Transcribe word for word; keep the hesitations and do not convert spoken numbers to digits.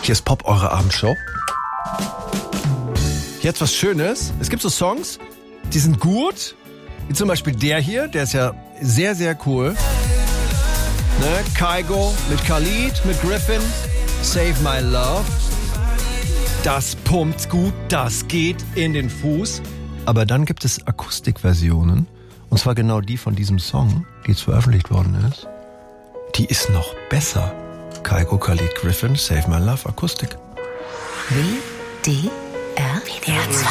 Hier ist Pop, eure Abendshow. Jetzt was Schönes. Es gibt so Songs, die sind gut. Wie zum Beispiel der hier, der ist ja sehr, sehr cool. Ne? Kygo mit Khalid, mit Griffin. Save My Love. Das pumpt gut, das geht in den Fuß. Aber dann gibt es Akustikversionen. Und zwar genau die von diesem Song, die jetzt veröffentlicht worden ist. Die ist noch besser. Kygo, Khalid, Griffin, Save My Love, Akustik. W D R W D R zwei.